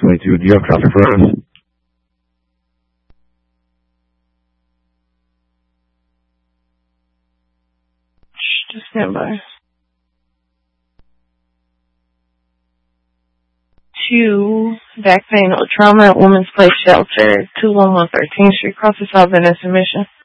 22. Do you have traffic for us? Just stand by. To back pain or trauma at Women's Place Shelter, 211 13th Street, Crossing South Venice, Mission.